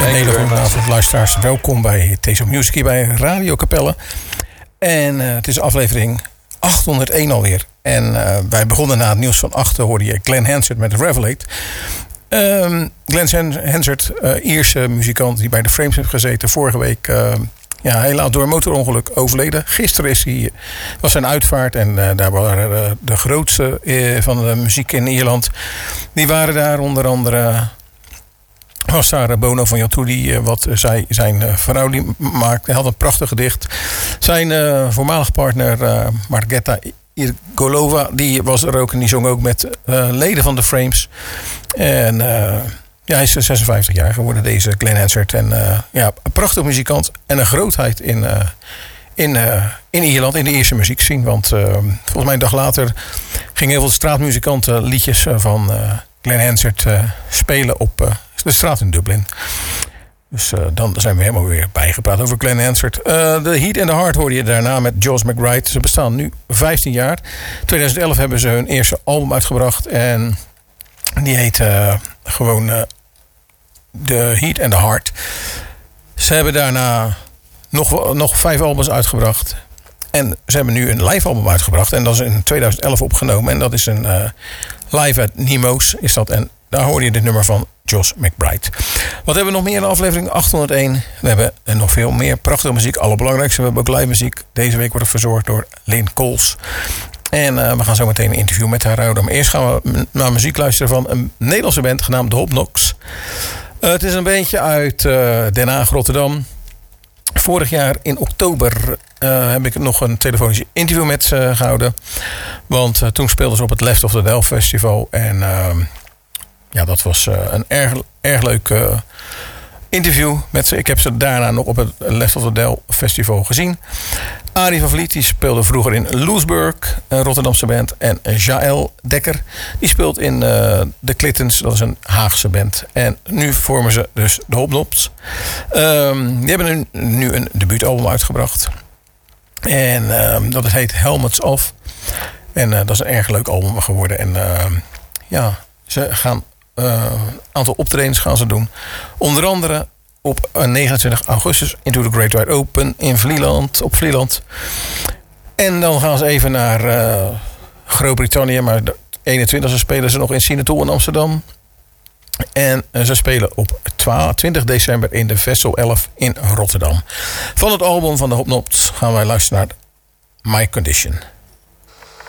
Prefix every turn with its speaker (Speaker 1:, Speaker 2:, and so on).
Speaker 1: Een hele goede avond, luisteraars. Welkom bij Taste of Music hier bij Radio Capelle. En het is aflevering 801 alweer. En wij begonnen na het nieuws van 8, hoorde je Glenn Hansard met Revelate. Glenn Hansard, Ierse muzikant die bij de Frames heeft gezeten. Vorige week helaas door een motorongeluk overleden. Gisteren was zijn uitvaart en daar waren de grootste van de muziek in Ierland. Die waren daar, onder andere was daar Bono van Jotuli, wat zijn vrouw die maakte. Hij had een prachtig gedicht. Zijn voormalig partner Margetta Irgolova, die was er ook en die zong ook met leden van de Frames. En hij is 56 jaar geworden, deze Glenn Hansard. En een prachtig muzikant en een grootheid in Ierland, in de Ierse muziekscene. Want volgens mij een dag later gingen heel veel straatmuzikanten liedjes van Glenn Hansard spelen op de straat in Dublin. Dus dan zijn we helemaal weer bijgepraat over Glenn Hansard. De Heat and the Heart hoorde je daarna met Jos McBride. Ze bestaan nu 15 jaar. In 2011 hebben ze hun eerste album uitgebracht. En die heet gewoon The Heat and the Heart. Ze hebben daarna nog 5 albums uitgebracht. En ze hebben nu een live album uitgebracht. En dat is in 2011 opgenomen. En dat is een live at Nemo's is dat. En daar hoor je dit nummer van Jos McBride. Wat hebben we nog meer in de aflevering 801? We hebben nog veel meer prachtige muziek. Allerbelangrijkste, we hebben ook live muziek. Deze week wordt het verzorgd door Lynn Coles. En we gaan zo meteen een interview met haar houden. Maar eerst gaan we naar muziek luisteren van een Nederlandse band genaamd de Hopknoks. Het is een bandje uit Den Haag, Rotterdam. Vorig jaar in oktober heb ik nog een telefonisch interview met ze gehouden. Want toen speelden ze op het Left of the Dell Festival. En dat was een erg leuk interview met ze. Ik heb ze daarna nog op het Left of the Dell Festival gezien. Arie van Vliet die speelde vroeger in Loesburg, een Rotterdamse band. En Jaël Dekker die speelt in de Clintons, dat is een Haagse band. En nu vormen ze dus de Hopknoks. Die hebben nu een debuutalbum uitgebracht. En dat heet Helmets Off. En dat is een erg leuk album geworden. En ze gaan een aantal optredens gaan ze doen. Onder andere op 29 augustus Into the Great Wide Open in Vlieland, op Vlieland. En dan gaan ze even naar Groot-Brittannië. Maar de 21e spelen ze nog in Sinatol in Amsterdam. En ze spelen op 20 december in de Vessel 11 in Rotterdam. Van het album van de Hopknoks gaan wij luisteren naar My Condition.